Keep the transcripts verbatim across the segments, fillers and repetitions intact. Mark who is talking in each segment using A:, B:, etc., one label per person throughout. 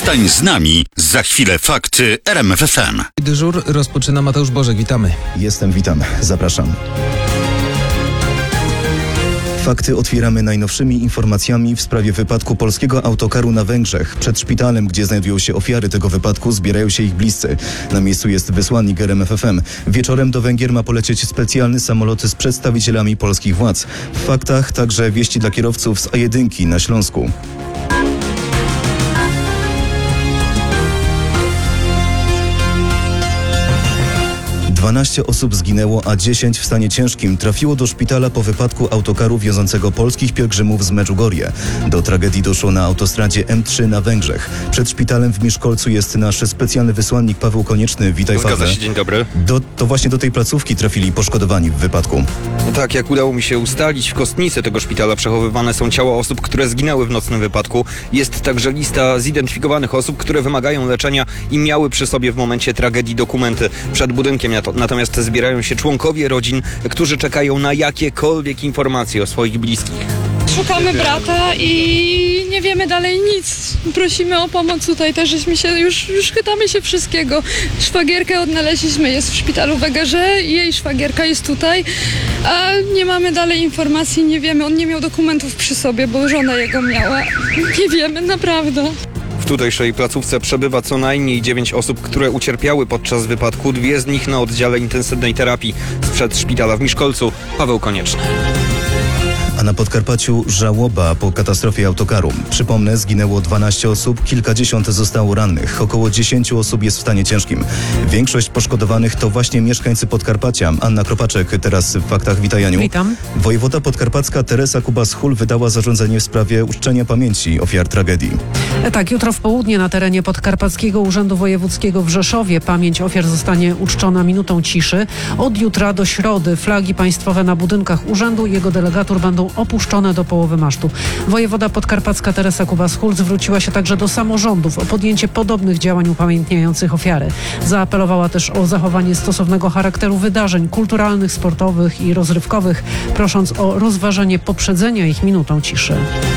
A: Zostań z nami. Za chwilę fakty R M F F M.
B: Dyżur rozpoczyna Mateusz Bożek. Witamy.
C: Jestem, witam. Zapraszam. Fakty otwieramy najnowszymi informacjami w sprawie wypadku polskiego autokaru na Węgrzech. Przed szpitalem, gdzie znajdują się ofiary tego wypadku, zbierają się ich bliscy. Na miejscu jest wysłannik R M F F M. Wieczorem do Węgier ma polecieć specjalny samolot z przedstawicielami polskich władz. W faktach także wieści dla kierowców z A jeden na Śląsku. dwanaście osób zginęło, a dziesięć w stanie ciężkim trafiło do szpitala po wypadku autokaru wiozącego polskich pielgrzymów z Medjugorje. Do tragedii doszło na autostradzie M trzy na Węgrzech. Przed szpitalem w Miszkolcu jest nasz specjalny wysłannik Paweł Konieczny. Witaj, Paweł.
D: Zgadza się, dzień dobry.
C: Do, to właśnie do tej placówki trafili poszkodowani w wypadku.
D: No tak, jak udało mi się ustalić, w kostnicy tego szpitala przechowywane są ciała osób, które zginęły w nocnym wypadku. Jest także lista zidentyfikowanych osób, które wymagają leczenia i miały przy sobie w momencie tragedii dokumenty. Przed budynkiem natomiast zbierają się członkowie rodzin, którzy czekają na jakiekolwiek informacje o swoich bliskich.
E: Szukamy brata i nie wiemy dalej nic. Prosimy o pomoc tutaj też, żeśmy się już, już chytamy się wszystkiego. Szwagierkę odnaleźliśmy, jest w szpitalu w Egerze, jej szwagierka jest tutaj, a nie mamy dalej informacji, nie wiemy. On nie miał dokumentów przy sobie, bo żona jego miała. Nie wiemy, naprawdę.
D: W tutejszej placówce przebywa co najmniej dziewięć osób, które ucierpiały podczas wypadku, dwie z nich na oddziale intensywnej terapii. Sprzed szpitala w Miszkolcu Paweł Konieczny.
C: A na Podkarpaciu żałoba po katastrofie autokaru. Przypomnę, zginęło dwanaście osób, kilkadziesiąt zostało rannych. Około dziesięć osób jest w stanie ciężkim. Większość poszkodowanych to właśnie mieszkańcy Podkarpacia. Anna Kropaczek, teraz w faktach. Witaj, Aniu.
F: Witam.
C: Wojewoda podkarpacka Teresa Kubas-Hul wydała zarządzenie w sprawie uczczenia pamięci ofiar tragedii.
F: Tak, jutro w południe na terenie Podkarpackiego Urzędu Wojewódzkiego w Rzeszowie pamięć ofiar zostanie uczczona minutą ciszy. Od jutra do środy flagi państwowe na budynkach urzędu i jego delegatur będą opuszczone do połowy masztu. Wojewoda podkarpacka Teresa Kubas-Hul zwróciła się także do samorządów o podjęcie podobnych działań upamiętniających ofiary. Zaapelowała też o zachowanie stosownego charakteru wydarzeń kulturalnych, sportowych i rozrywkowych, prosząc o rozważenie poprzedzenia ich minutą ciszy.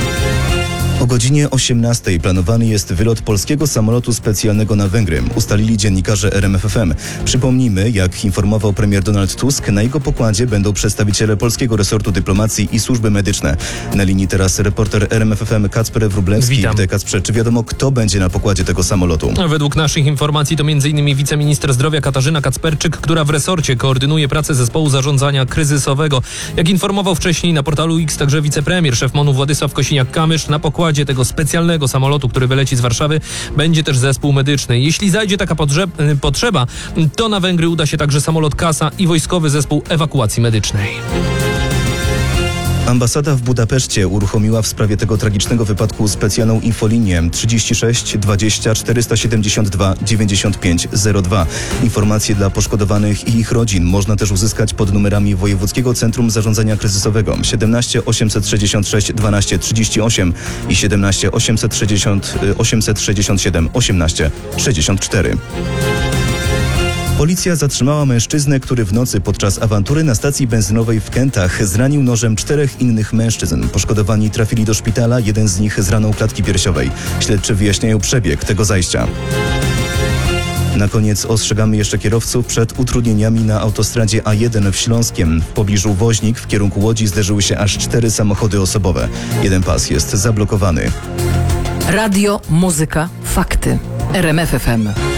C: O godzinie osiemnastej planowany jest wylot polskiego samolotu specjalnego na Węgry. Ustalili dziennikarze R M F F M. Przypomnijmy, jak informował premier Donald Tusk, na jego pokładzie będą przedstawiciele polskiego resortu dyplomacji i służby medyczne. Na linii teraz reporter R M F F M Kacper Wróblewski.
G: Witam.
C: Witaj, Kacprze. Czy wiadomo, kto będzie na pokładzie tego samolotu?
G: Według naszych informacji to m.in. wiceminister zdrowia Katarzyna Kacperczyk, która w resorcie koordynuje pracę zespołu zarządzania kryzysowego. Jak informował wcześniej na portalu X także wicepremier, szef MON-u Władysław Kosiniak-Kamysz, na pokładzie tego specjalnego samolotu, który wyleci z Warszawy, będzie też zespół medyczny. Jeśli zajdzie taka podrze- potrzeba, to na Węgry uda się także samolot Kasa i wojskowy zespół ewakuacji medycznej.
C: Ambasada w Budapeszcie uruchomiła w sprawie tego tragicznego wypadku specjalną infolinię trzydzieści sześć dwadzieścia czterysta siedemdziesiąt dwa dziewięćdziesiąt pięć zero dwa. Informacje dla poszkodowanych i ich rodzin można też uzyskać pod numerami Wojewódzkiego Centrum Zarządzania Kryzysowego siedemnaście osiemset sześćdziesiąt sześć dwanaście trzydzieści osiem i siedemnaście osiemset sześćdziesiąt osiemset sześćdziesiąt siedem osiemnaście sześćdziesiąt cztery. Policja zatrzymała mężczyznę, który w nocy podczas awantury na stacji benzynowej w Kętach zranił nożem czterech innych mężczyzn. Poszkodowani trafili do szpitala, jeden z nich z raną klatki piersiowej. Śledczy wyjaśniają przebieg tego zajścia. Na koniec ostrzegamy jeszcze kierowców przed utrudnieniami na autostradzie A jeden w Śląskiem. W pobliżu Woźnik w kierunku Łodzi zderzyły się aż cztery samochody osobowe. Jeden pas jest zablokowany.
H: Radio, muzyka, fakty. R M F F M.